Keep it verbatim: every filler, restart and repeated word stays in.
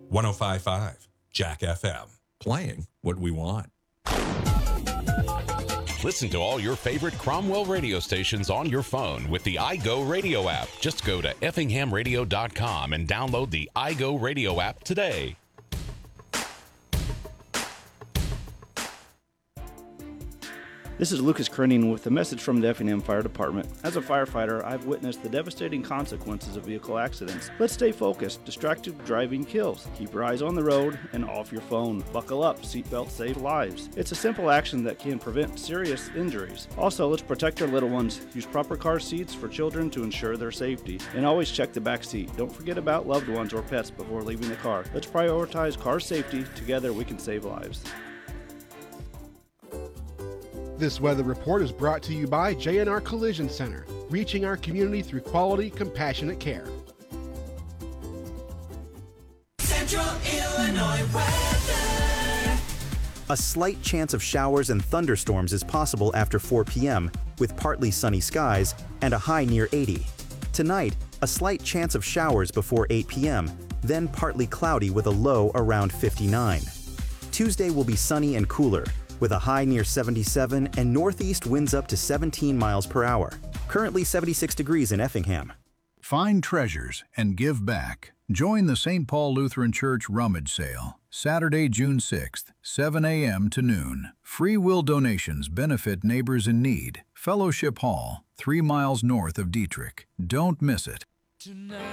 one oh five point five Jack F M. Playing what we want. Listen to all your favorite Cromwell radio stations on your phone with the iGo Radio app. Just go to effingham radio dot com and download the iGo Radio app today. This is Lucas Krenning with a message from the Effingham Fire Department. As a firefighter, I've witnessed the devastating consequences of vehicle accidents. Let's stay focused. Distracted driving kills. Keep your eyes on the road and off your phone. Buckle up. Seatbelts save lives. It's a simple action that can prevent serious injuries. Also, let's protect our little ones. Use proper car seats for children to ensure their safety. And always check the back seat. Don't forget about loved ones or pets before leaving the car. Let's prioritize car safety. Together, we can save lives. This weather report is brought to you by J N R Collision Center, reaching our community through quality, compassionate care. Central Illinois weather. A slight chance of showers and thunderstorms is possible after four p.m. with partly sunny skies and a high near eighty. Tonight, a slight chance of showers before eight p.m., then partly cloudy with a low around fifty-nine. Tuesday will be sunny and cooler, with a high near seventy-seven and northeast winds up to seventeen miles per hour. Currently seventy-six degrees in Effingham. Find treasures and give back. Join the Saint Paul Lutheran Church Rummage Sale, Saturday, June sixth, seven a.m. to noon. Free will donations benefit neighbors in need. Fellowship Hall, three miles north of Dietrich. Don't miss it.